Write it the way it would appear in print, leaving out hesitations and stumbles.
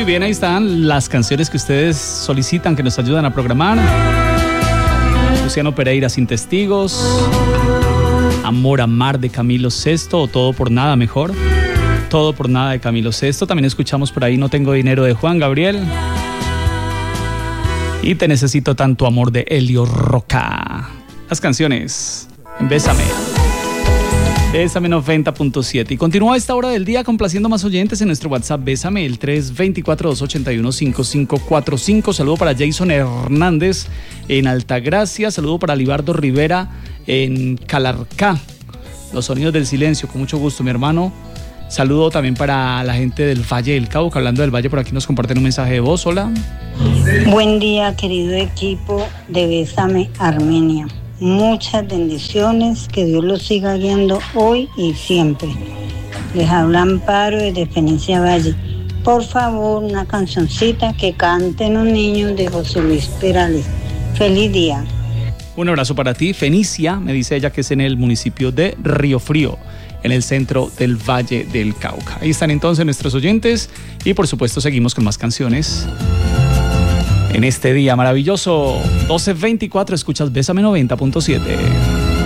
Muy bien, ahí están las canciones que ustedes solicitan, que nos ayudan a programar. Luciano Pereira, Sin Testigos. Amor a Mar de Camilo Sesto, o Todo por Nada mejor. Todo por Nada de Camilo Sesto. También escuchamos por ahí No Tengo Dinero de Juan Gabriel. Y Te Necesito Tanto Amor de Elio Roca. Las canciones en Bésame. Bésame 90.7. Y continúa a esta hora del día complaciendo más oyentes en nuestro WhatsApp Bésame, el 324-281-5545. Saludo para Jason Hernández en Altagracia. Saludo para Libardo Rivera en Calarcá. Los Sonidos del Silencio, con mucho gusto, mi hermano. Saludo también para la gente del Valle del Cauca. Hablando del Valle, por aquí nos comparten un mensaje de voz. Hola. Buen día, querido equipo de Bésame Armenia. Muchas bendiciones, que Dios los siga guiando hoy y siempre. Les habla Amparo desde Fenicia Valle. Por favor, una cancioncita que canten los niños de José Luis Perales. Feliz día. Un abrazo para ti, Fenicia, me dice ella, que es en el municipio de Río Frío, en el centro del Valle del Cauca. Ahí están entonces nuestros oyentes y por supuesto seguimos con más canciones. En este día maravilloso, 12:24, escuchas Bésame 90.7.